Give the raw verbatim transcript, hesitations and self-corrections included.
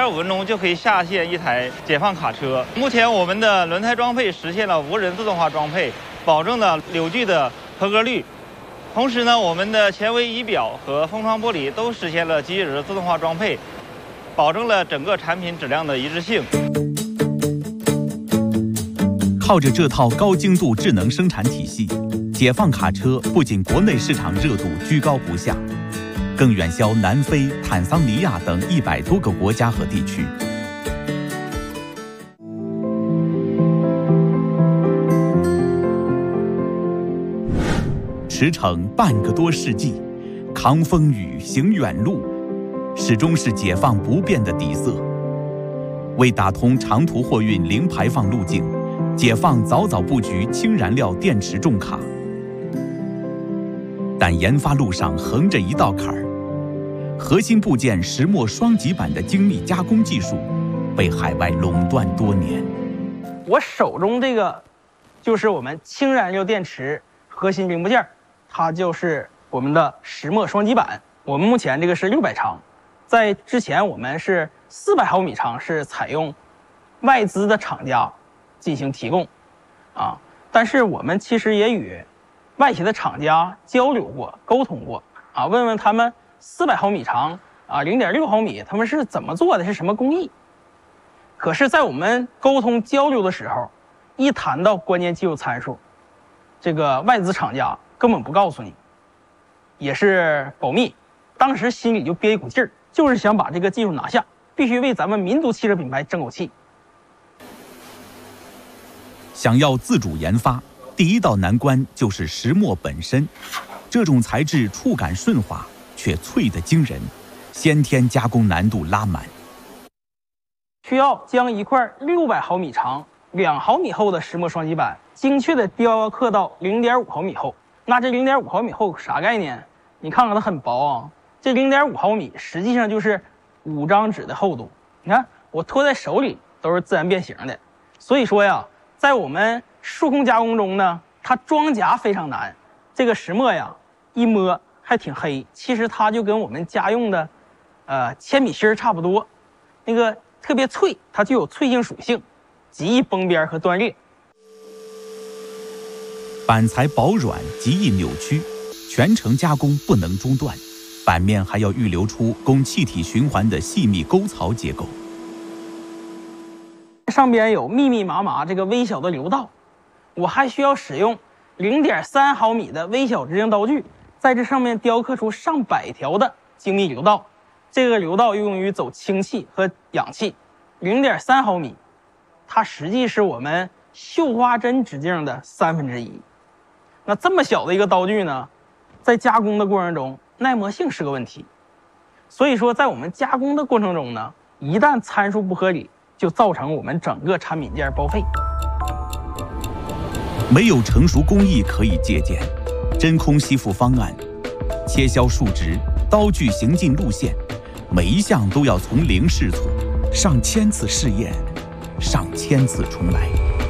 点五分钟就可以下线一台解放卡车。目前我们的轮胎装配实现了无人自动化装配，保证了扭矩的合格率。同时呢，我们的前维仪表和风窗玻璃都实现了机器人自动化装配，保证了整个产品质量的一致性。 靠着这套高精度智能生产体系，解放卡车不仅国内市场热度居高不下，更远销南非、坦桑尼亚等一百多个国家和地区。驰骋半个多世纪，扛风雨行远路，始终是解放不变的底色。为打通长途货运零排放路径，解放早早布局氢燃料电池重卡。但研发路上横着一道坎儿，核心部件石墨双极板的精密加工技术被海外垄断多年。 我手中这个就是我们氢燃料电池核心零部件，它就是我们的石墨双极板。我们目前这个是六百长，在之前我们是四百毫米长，是采用外资的厂家进行提供，啊，但是我们其实也与外企的厂家交流过、沟通过，啊，问问他们四百毫米长啊，零点六毫米他们是怎么做的，是什么工艺？可是，在我们沟通交流的时候，一谈到关键技术参数，这个外资厂家根本不告诉你，也是保密。当时心里就憋一股劲儿，就是想把这个技术拿下，必须为咱们民族汽车品牌争口气。 想要自主研发，第一道难关就是石墨本身。这种材质触感顺滑，却脆得惊人，先天加工难度拉满。 需要将一块六百毫米长、两毫米厚的石墨双极板精确地雕刻到零点五毫米厚。那这零点五毫米厚啥概念？你看看它很薄啊，这零点五毫米实际上就是五张纸的厚度。你看我托在手里都是自然变形的。所以说呀，在我们数控加工中呢，它装夹非常难。这个石墨呀，一摸还挺黑，其实它就跟我们家用的，呃，铅笔芯差不多，那个特别脆，它具有脆性属性，极易崩边和断裂。 板材薄软，极易扭曲，全程加工不能中断，板面还要预留出供气体循环的细密沟槽结构。 上边有密密麻麻这个微小的流道，我还需要使用零点三毫米的微小直径刀具，在这上面雕刻出上百条的精密流道。这个流道用于走氢气和氧气。零点三毫米，它实际是我们绣花针直径的三分之一。那这么小的一个刀具呢，在加工的过程中，耐磨性是个问题。所以说，在我们加工的过程中呢，一旦参数不合理，就造成我们整个产品件报废。 没有成熟工艺可以借鉴，真空吸附方案、切削数值、刀具行进路线，每一项都要从零试错，上千次试验，上千次重来。